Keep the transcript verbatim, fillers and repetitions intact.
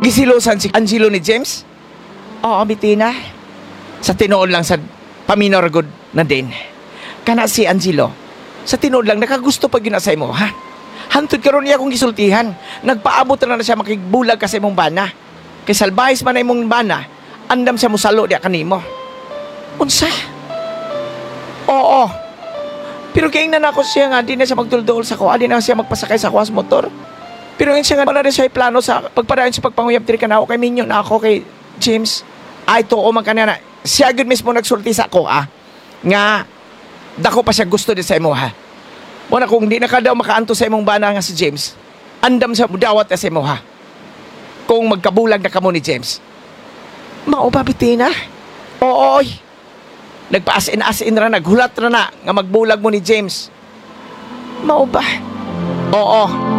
gisilosan si Angelo ni James? Oo, bitina. Sa tinuod lang sa paminor good na din. Kana si Angelo, sa tinuod lang nakagusto pag ginasay mo, ha? Hantod karon niya akong gisultihan. Nagpaabot na na siya makigbulag ka sa imong bana. Kay salbahis man na imong bana, andam siya musalo diya kanimo. Unsa? Oo. Pero kaya na ako siya nga, di na siya magduldool sa ko, di na siya magpasakay sa kuwas motor. Pero yun siya nga, wala na siya plano sa pagpadayon sa pagpanguyap diri ka na ako kay Minyo na ako kay James. Ay, to o man kanina. Siya agad mismo nagsulti sa ako, ah. Nga, dako pa siya gusto din sa imo, ha. Wala kung di na ka daw makaanto sa imong bana nga si James, andam sa mudawat na sa imo, ha. Kung magkabulag na kamo ni James. Mao ba, bitina? Oo, oy. Nagpa-asin-asin na, naghulat na na nga magbulag mo ni James. Mao ba? Oo.